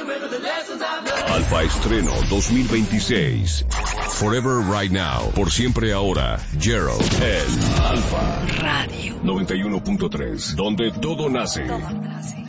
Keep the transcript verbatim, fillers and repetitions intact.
Alfa Estreno dos mil veintiséis. Forever Right Now. Por siempre ahora. Gerald en Alfa Radio noventa y uno punto tres. Donde todo nace. Todo nace.